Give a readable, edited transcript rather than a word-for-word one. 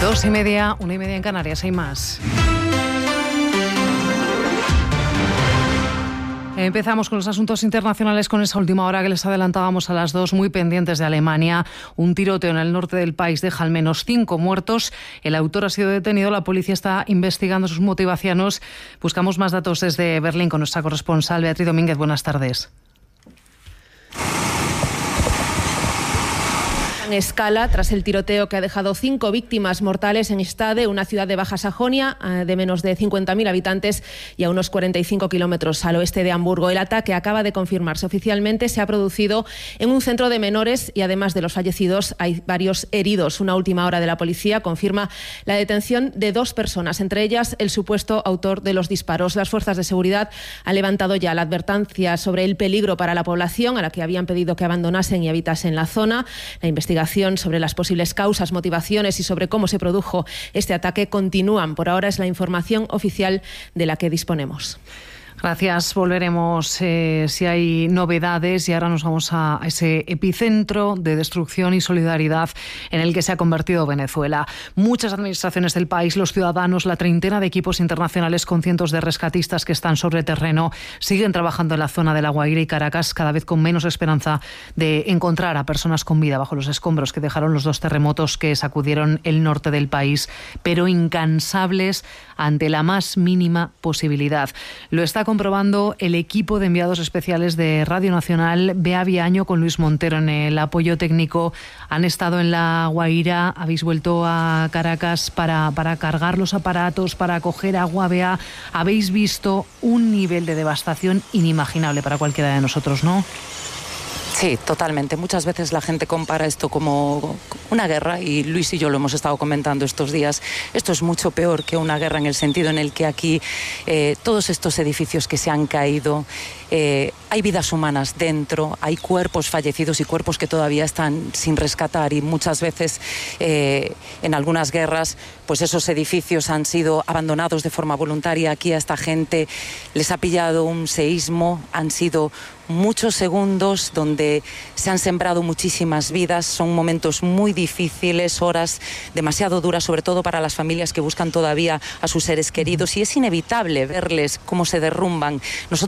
2:30, 1:30 en Canarias, hay más. Empezamos con los asuntos internacionales con esa última hora que les adelantábamos a las 2, muy pendientes de Alemania. Un tiroteo en el norte del país deja al menos 5 muertos. El autor ha sido detenido. La policía está investigando sus motivaciones. Buscamos más datos desde Berlín con nuestra corresponsal Beatriz Domínguez. Buenas tardes. En escala, tras el tiroteo que ha dejado 5 víctimas mortales en Stade, una ciudad de Baja Sajonia de menos de 50.000 habitantes y a unos 45 kilómetros al oeste de Hamburgo. El ataque acaba de confirmarse oficialmente, se ha producido en un centro de menores y además de los fallecidos hay varios heridos. Una última hora de la policía confirma la detención de 2 personas, entre ellas el supuesto autor de los disparos. Las fuerzas de seguridad han levantado ya la advertencia sobre el peligro para la población, a la que habían pedido que abandonasen y habitasen la zona. La investigación sobre las posibles causas, motivaciones y sobre cómo se produjo este ataque continúan. Por ahora es la información oficial de la que disponemos. Gracias, volveremos si hay novedades y ahora nos vamos a ese epicentro de destrucción y solidaridad en el que se ha convertido Venezuela. Muchas administraciones del país, los ciudadanos, la treintena de equipos internacionales con cientos de rescatistas que están sobre terreno siguen trabajando en la zona de La Guaira y Caracas, cada vez con menos esperanza de encontrar a personas con vida bajo los escombros que dejaron los 2 terremotos que sacudieron el norte del país, pero incansables ante la más mínima posibilidad. Lo está comprobando el equipo de enviados especiales de Radio Nacional. Bea Viaño con Luis Montero en el apoyo técnico. Han estado en La Guaira, habéis vuelto a Caracas para cargar los aparatos, para coger agua. Bea, habéis visto un nivel de devastación inimaginable para cualquiera de nosotros, ¿no? Sí, totalmente. Muchas veces la gente compara esto como una guerra y Luis y yo lo hemos estado comentando estos días. Esto es mucho peor que una guerra en el sentido en el que aquí todos estos edificios que se han caído, hay vidas humanas dentro, hay cuerpos fallecidos y cuerpos que todavía están sin rescatar y muchas veces en algunas guerras pues esos edificios han sido abandonados de forma voluntaria. Aquí a esta gente les ha pillado un seísmo, han sido muchos segundos donde se han sembrado muchísimas vidas, son momentos muy difíciles, horas demasiado duras, sobre todo para las familias que buscan todavía a sus seres queridos y es inevitable verles cómo se derrumban. Nosotros